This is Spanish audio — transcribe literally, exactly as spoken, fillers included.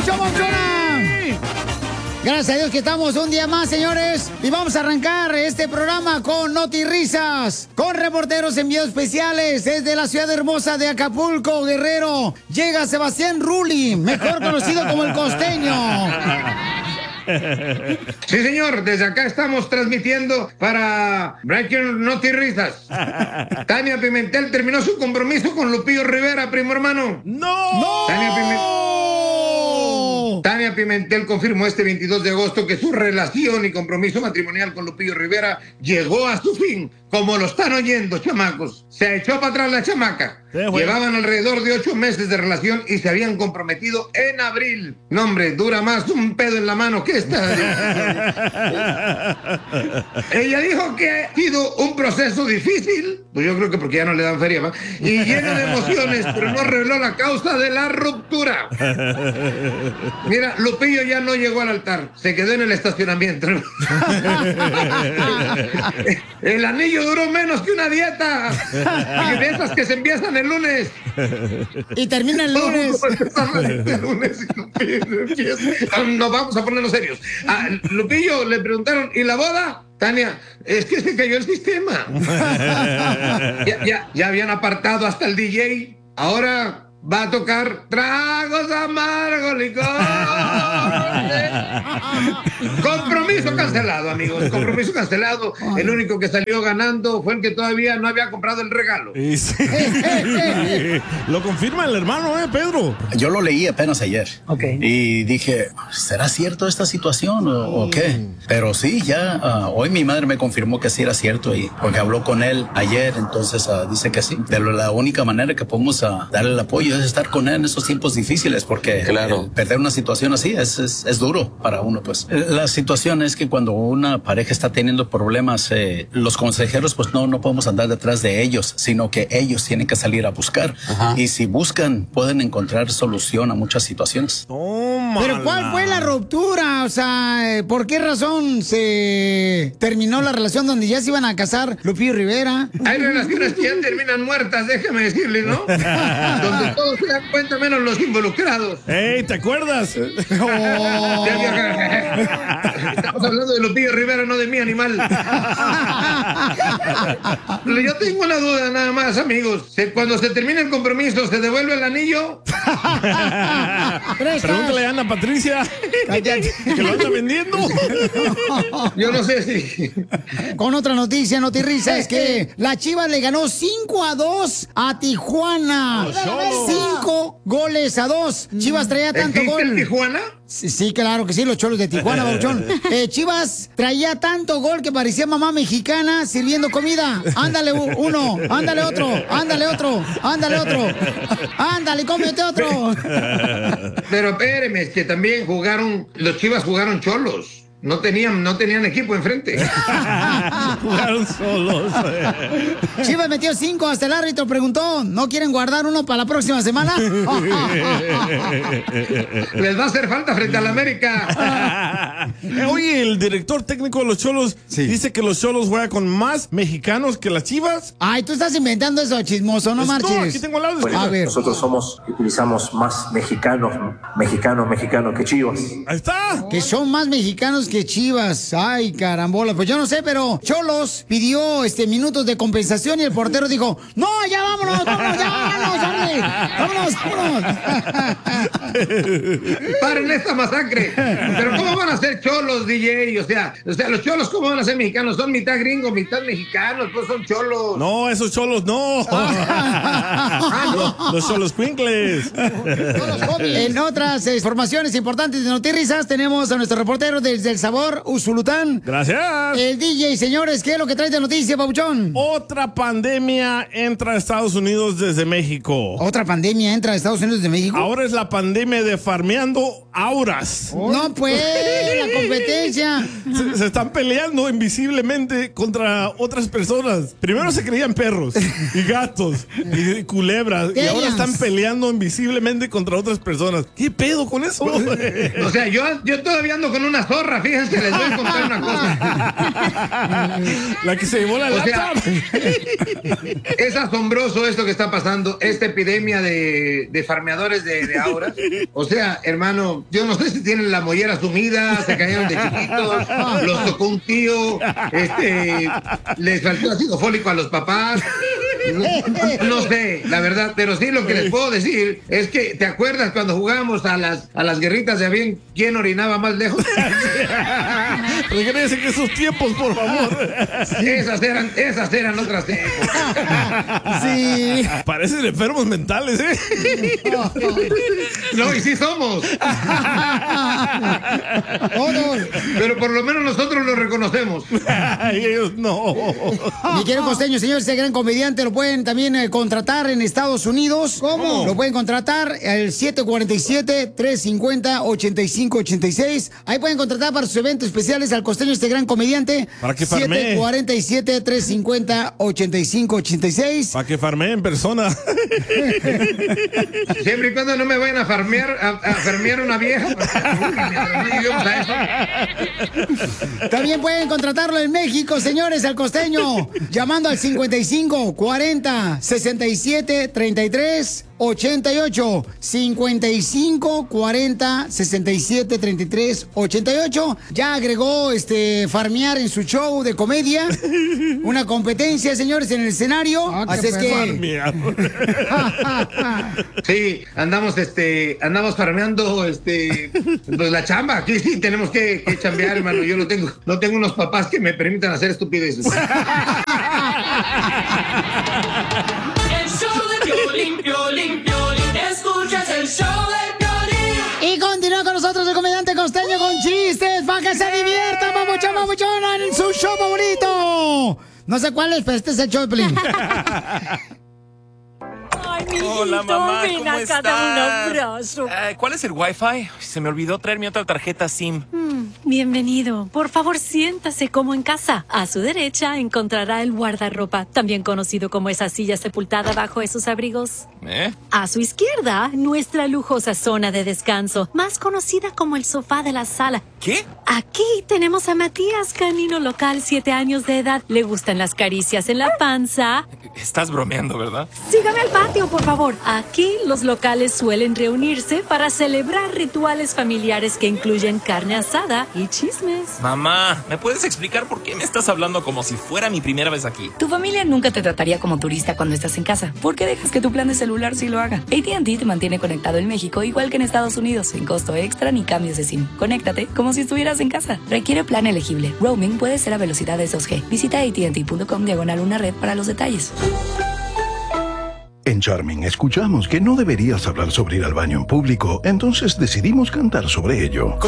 show, Papuchona! Gracias a Dios que estamos un día más, señores. Y vamos a arrancar este programa con Notirrisas, con reporteros enviados especiales desde la ciudad hermosa de Acapulco, Guerrero. Llega Sebastián Rulli, mejor conocido como el Costeño. Sí, señor, desde acá estamos transmitiendo para Breaking Notirrisas. Tania Pimentel terminó su compromiso con Lupillo Rivera, primo hermano. ¡No! ¡No! Tania Pimentel. Tania Pimentel confirmó este veintidós de agosto que su relación y compromiso matrimonial con Lupillo Rivera llegó a su fin. Como lo están oyendo, chamacos. Se echó para atrás la chamaca. Sí, bueno. Llevaban alrededor de ocho meses de relación y se habían comprometido en abril. No, hombre, dura más un pedo en la mano que esta. Ella dijo que ha sido un proceso difícil, pues yo creo que porque ya no le dan feria, ¿va? Y lleno de emociones, pero no reveló la causa de la ruptura. Mira, Lupillo ya no llegó al altar, se quedó en el estacionamiento. El anillo duró menos que una dieta. Y de esas que se empiezan el lunes. Y termina el lunes. El lunes Nos vamos a ponernos serios. A Lupillo le preguntaron, ¿y la boda? Tania, es que se cayó el sistema. ya, ya, ya habían apartado hasta el D J. Ahora va a tocar tragos amargos, licor. Compromiso cancelado, amigos. Compromiso cancelado. El único que salió ganando fue el que todavía no había comprado el regalo. Sí. Lo confirma el hermano, ¿eh, Pedro? Yo lo leí apenas ayer. Okay. Y dije, ¿será cierto esta situación o, o qué? Pero sí, ya uh, hoy mi madre me confirmó que sí era cierto, y porque habló con él ayer, entonces uh, dice que sí. Pero la única manera que podemos uh, darle el apoyo es estar con él en esos tiempos difíciles, porque claro, perder una situación así es, es, es duro para uno, pues. La situación es que cuando una pareja está teniendo problemas, eh, los consejeros, pues no, no podemos andar detrás de ellos, sino que ellos tienen que salir a buscar. Ajá. Y si buscan, pueden encontrar solución a muchas situaciones. Tómala. Pero ¿cuál fue la ruptura? O sea, ¿por qué razón se terminó la relación donde ya se iban a casar Lupillo Rivera? Hay relaciones que ya terminan muertas, déjame decirle, ¿no? Donde todos se dan cuenta menos los involucrados. ¡Ey, ¿te acuerdas? Oh. Estamos hablando de Lupillo Rivera, no de mi animal. Yo tengo una duda nada más, amigos. Cuando se termina el compromiso, ¿se devuelve el anillo? Pregúntale a Ana Patricia. ¿Que lo anda vendiendo? Yo no sé si... Con otra noticia, Notirrisa, es que la Chivas le ganó cinco a dos a Tijuana. cinco goles a dos. Chivas traía tanto ¿Existe gol. el Tijuana? Sí, sí, claro que sí, los Cholos de Tijuana, Bauchón. Eh, Chivas traía tanto gol que parecía mamá mexicana sirviendo comida. Ándale uno, ándale otro, ándale otro, ándale otro. Ándale, cómete otro. Pero espéreme, es que también jugaron, los Chivas jugaron cholos. No tenían, no tenían equipo enfrente. Jugaron solos. Chivas metió cinco, hasta el árbitro preguntó, ¿no quieren guardar uno para la próxima semana? Les va a hacer falta frente a la América. Oye, el director técnico de los Cholos sí. dice que los Cholos juegan con más mexicanos que las Chivas. Ay, tú estás inventando eso, chismoso, no marches. No, aquí tengo el audio. Bueno, a ver. Nosotros somos, utilizamos más mexicanos, mexicanos, mexicanos que Chivas. Ahí está. Que son más mexicanos que Chivas. Ay, carambola. Pues yo no sé, pero Cholos pidió este minutos de compensación y el portero dijo, no, ya vámonos, vámonos, ya vámonos, hombre. Vámonos, vámonos. Paren esta masacre. Pero ¿cómo van a ser Cholos, D J? O sea, o sea, los Cholos, ¿cómo van a ser mexicanos? Son mitad gringos, mitad mexicanos, pues son Cholos. No, esos Cholos no. Ah, no. Los, los Cholos Quincles. En otras informaciones importantes de Notirrisas tenemos a nuestro reportero desde El Sabor, Usulután. Gracias. El D J, señores, ¿qué es lo que trae de noticia, Pabuchón? Otra pandemia entra a Estados Unidos desde México. ¿Otra pandemia entra a Estados Unidos desde México? Ahora es la pandemia de farmeando auras. Oh. No, pues, la competencia. Se, se están peleando invisiblemente contra otras personas. Primero se creían perros y gatos y culebras. Y ahora están peleando invisiblemente contra otras personas. ¿Qué pedo con eso? O sea, yo, yo todavía ando con una zorra, fíjense, les voy a contar una cosa. La que se llevó la o lata. Sea, es asombroso esto que está pasando, esta epidemia de, de farmeadores de, de auras. O sea, hermano, yo no sé si tienen la mollera sumida, se cayeron de chiquitos, los tocó un tío, este, les faltó ácido fólico a los papás. No, no sé, la verdad, pero sí lo que les puedo decir es que, ¿te acuerdas cuando jugábamos a las, a las guerritas de avión, quién orinaba más lejos? Regresen que esos tiempos, por favor. Esas eran, esas eran otras épocas. Sí. Parecen enfermos mentales, ¿eh? No, y sí somos. Pero por lo menos nosotros lo reconocemos. Y ellos no. Mi querido Costeño, señor, ese gran comediante lo pueden también eh, contratar en Estados Unidos. ¿Cómo? Lo pueden contratar al siete cuatro siete, tres cinco cero, ocho cinco ocho seis. Ahí pueden contratar para sus eventos especiales al Costeño, este gran comediante. Para que farmee. siete cuatro siete, tres cinco cero, ocho cinco ocho seis. Para que farmee en persona. Siempre y cuando no me vayan a farmear, a, a farmear una vieja. También pueden contratarlo en México, señores, al Costeño, llamando al cincuenta y cinco, cuarenta, sesenta y siete, treinta y tres, ochenta y ocho. cincuenta y cinco, cuarenta, sesenta y siete, treinta y tres, ochenta y ocho. Ya agregó este farmear en su show de comedia. Una competencia, señores, en el escenario. Ah, Así es que Farmear. Sí, andamos este, andamos farmeando este, pues la chamba. Aquí sí tenemos que, que chambear, hermano. Yo no tengo, no tengo unos papás que me permitan hacer estupideces. El show de Piolín, Piolín, Piolín. Escuchas el show de Piolín. Y continúa con nosotros el comediante Costeño con chistes para que se divierta, papuchón, papuchón, en su show favorito. No sé cuál es, pero este es el show de Piolín. Ay, mi Hola, hijito, mamá, ven ¿cómo acá, estás? dame un abrazo. Eh, ¿Cuál es el Wi-Fi? Se me olvidó traer mi otra tarjeta SIM. Mm, bienvenido. Por favor, siéntase como en casa. A su derecha encontrará el guardarropa, también conocido como esa silla sepultada bajo esos abrigos. ¿Eh? A su izquierda, nuestra lujosa zona de descanso, más conocida como el sofá de la sala. ¿Qué? Aquí tenemos a Matías, canino local, siete años de edad. Le gustan las caricias en la panza. Estás bromeando, ¿verdad? Sígame al patio, por favor. Aquí los locales suelen reunirse para celebrar rituales familiares que incluyen carne asada y chismes. Mamá, ¿me puedes explicar por qué me estás hablando como si fuera mi primera vez aquí? Tu familia nunca te trataría como turista cuando estás en casa. ¿Por qué dejas que tu plan de celular sí lo haga? A T and T te mantiene conectado en México igual que en Estados Unidos, sin costo extra ni cambios de SIM. Conéctate como si estuvieras en casa. Requiere plan elegible. Roaming puede ser a velocidades dos G. Visita A T and T punto com diagonal una red para los detalles. En Charming escuchamos que no deberías hablar sobre ir al baño en público, entonces decidimos cantar sobre ello.